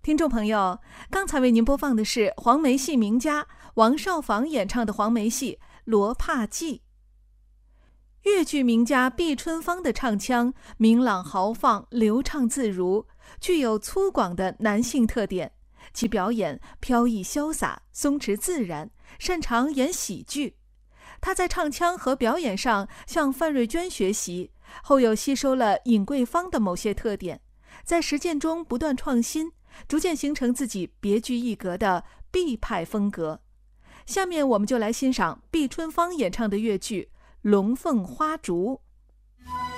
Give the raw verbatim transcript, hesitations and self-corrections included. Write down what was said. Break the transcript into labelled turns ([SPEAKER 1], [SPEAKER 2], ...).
[SPEAKER 1] 听众朋友，刚才为您播放的是黄梅戏名家王少舫演唱的黄梅戏《罗帕记》。越剧名家毕春芳的唱腔明朗豪放、流畅自如，具有粗犷的男性特点。其表演飘逸潇洒、松弛自然，擅长演喜剧。他在唱腔和表演上向范瑞娟学习，后又吸收了尹桂芳的某些特点，在实践中不断创新，逐渐形成自己别具一格的毕派风格。下面我们就来欣赏毕春芳演唱的越剧《龙凤花烛》。